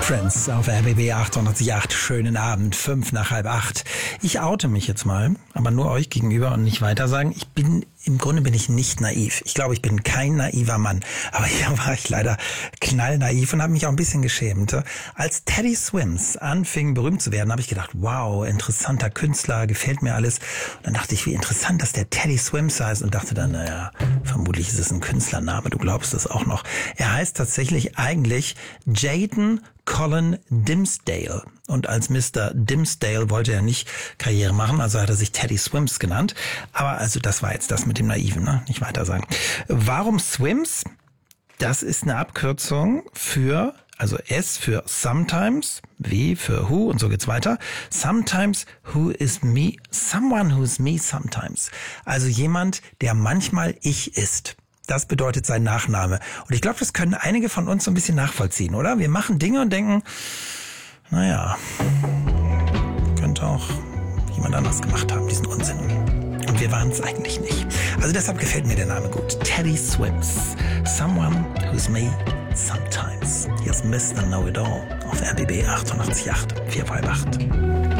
Prince auf RBB 808. Schönen Abend, 7:55. Ich oute mich jetzt mal, aber nur euch gegenüber und nicht weiter sagen. Im Grunde bin ich nicht naiv. Ich glaube, ich bin kein naiver Mann. Aber hier war ich leider knallnaiv und habe mich auch ein bisschen geschämt. Als Teddy Swims anfing berühmt zu werden, habe ich gedacht, wow, interessanter Künstler, gefällt mir alles. Und dann dachte ich, wie interessant, dass der Teddy Swims heißt und dachte dann, naja, vermutlich ist es ein Künstlername, du glaubst es auch noch. Er heißt tatsächlich eigentlich Jaden Colin Dimsdale. Und als Mr. Dimsdale wollte er nicht Karriere machen, also hat er sich Teddy Swims genannt. Aber also das war jetzt das mit dem Naiven, ne? Nicht weiter sagen. Warum Swims? Das ist eine Abkürzung für, also S für Sometimes, W für Who und so geht's weiter. Sometimes who is me, someone who is me sometimes. Also jemand, der manchmal ich ist. Das bedeutet sein Nachname. Und ich glaube, das können einige von uns so ein bisschen nachvollziehen, oder? Wir machen Dinge und denken, naja, könnte auch jemand anders gemacht haben, diesen Unsinn. Und wir waren es eigentlich nicht. Also deshalb gefällt mir der Name gut. Teddy Swims. Someone who's me sometimes. Hier ist Mr. Know-It-All auf RBB 888 458.